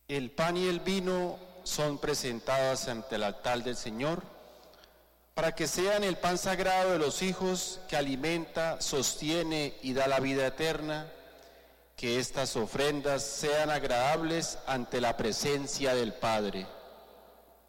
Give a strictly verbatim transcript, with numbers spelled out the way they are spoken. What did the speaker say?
El pan y el vino son presentadas ante el altar del Señor para que sean el pan sagrado de los hijos que alimenta, sostiene y da la vida eterna. Que estas ofrendas sean agradables ante la presencia del Padre.